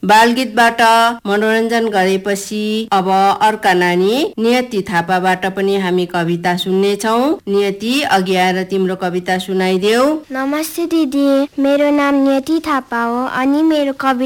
बालगीतबाट मनोरञ्जन गरेपछि अब अर्का नानी नियति थापाबाट पनि हामी कविता सुन्नेछौँ। नियति, अघि आएर तिम्रो कविता सुनाइदेऊ। नमस्ते दिदी, मेरो नाम नियति थापा हो अनि मेरो कविता